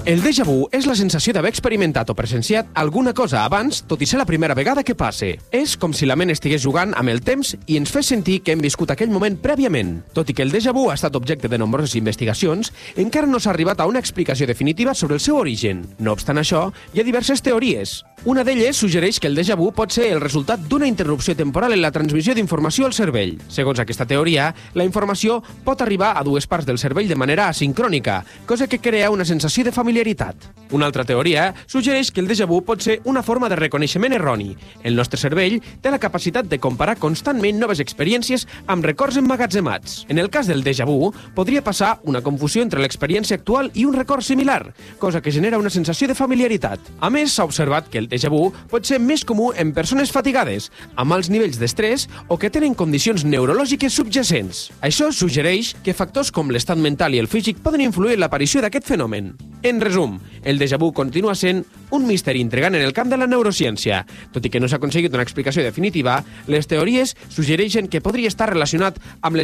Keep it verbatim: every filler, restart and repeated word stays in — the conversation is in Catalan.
El déjà vu és la sensació d'haver experimentat o presenciat alguna cosa abans, tot i ser la primera vegada que passe. És com si la ment estigués jugant amb el temps i ens fes sentir que hem viscut aquell moment prèviament. Tot i que el déjà vu ha estat objecte de nombroses investigacions, encara no s'ha arribat a una explicació definitiva sobre el seu origen. No obstant això, hi ha diverses teories. Una d'elles suggereix que el déjà vu pot ser el resultat d'una interrupció temporal en la transmissió d'informació al cervell. Segons aquesta teoria, la informació pot arribar a dues parts del cervell de manera asincrònica, cosa que crea una sensació de familiaritat. Una altra teoria suggereix que el déjà vu pot ser una forma de reconeixement erroni. El nostre cervell té la capacitat de comparar constantment noves experiències amb records emmagatzemats. En el cas del déjà vu, podria passar una confusió entre l'experiència actual i un record similar, cosa que genera una sensació de familiaritat. A més, s'ha observat que el déjà vu pot ser més comú en persones fatigades, amb alts nivells d'estrès o que tenen condicions neurològiques subjacents. Això suggereix que factors com l'estat mental i el físic poden influir en l'aparició d'aquest fenomen. En resum, el déjà vu continua sent un misteri intrigant en el camp de la neurociència. Tot i que no s'ha aconseguit una explicació definitiva, les teories suggereixen que podria estar relacionat amb les